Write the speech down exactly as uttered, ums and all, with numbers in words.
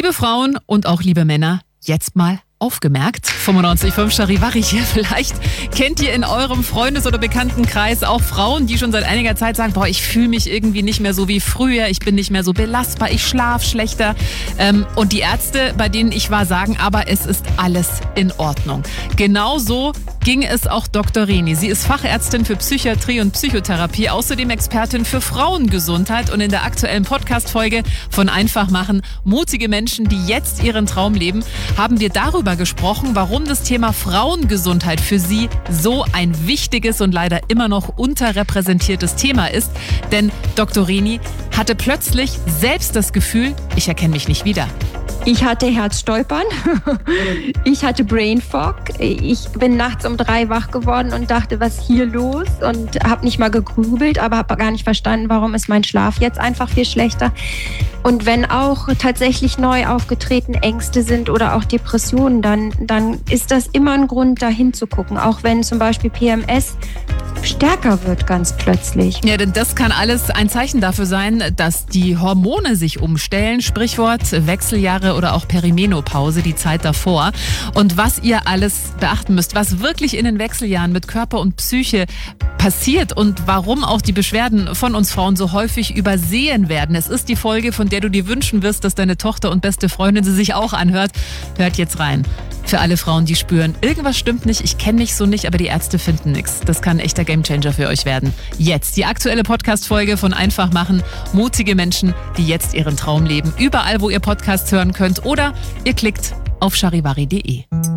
Liebe Frauen und auch liebe Männer, jetzt mal aufgemerkt. fünfundneunzig Komma fünf Charivari hier. Vielleicht kennt ihr in eurem Freundes- oder Bekanntenkreis auch Frauen, die schon seit einiger Zeit sagen, boah, ich fühle mich irgendwie nicht mehr so wie früher, ich bin nicht mehr so belastbar, ich schlafe schlechter. Ähm, und die Ärzte, bei denen ich war, sagen, aber es ist alles in Ordnung. Genauso ging es auch Doktor Reni. Sie ist Fachärztin für Psychiatrie und Psychotherapie, außerdem Expertin für Frauengesundheit und in der aktuellen Podcast-Folge von Einfach machen, mutige Menschen, die jetzt ihren Traum leben, haben wir darüber gesprochen, warum das Thema Frauengesundheit für sie so ein wichtiges und leider immer noch unterrepräsentiertes Thema ist. Denn Doktor Reni hatte plötzlich selbst das Gefühl, ich erkenne mich nicht wieder. Ich hatte Herzstolpern, ich hatte Brain Fog, ich bin nachts um drei wach geworden und dachte, was ist hier los? Und habe nicht mal gegrübelt, aber habe gar nicht verstanden, warum ist mein Schlaf jetzt einfach viel schlechter. Und wenn auch tatsächlich neu aufgetretene Ängste sind oder auch Depressionen, dann, dann ist das immer ein Grund, da hinzugucken. Auch wenn zum Beispiel P M S stärker wird ganz plötzlich. Ja, denn das kann alles ein Zeichen dafür sein, dass die Hormone sich umstellen. Sprichwort Wechseljahre oder auch Perimenopause, die Zeit davor. Und was ihr alles beachten müsst, was wirklich in den Wechseljahren mit Körper und Psyche passiert und warum auch die Beschwerden von uns Frauen so häufig übersehen werden. Es ist die Folge, von der du dir wünschen wirst, dass deine Tochter und beste Freundin sie sich auch anhört. Hört jetzt rein. Für alle Frauen, die spüren, irgendwas stimmt nicht, ich kenne mich so nicht, aber die Ärzte finden nichts. Das kann ein echter Gamechanger für euch werden. Jetzt die aktuelle Podcast-Folge von Einfach machen. Mutige Menschen, die jetzt ihren Traum leben. Überall, wo ihr Podcasts hören könnt oder ihr klickt auf charivari punkt de.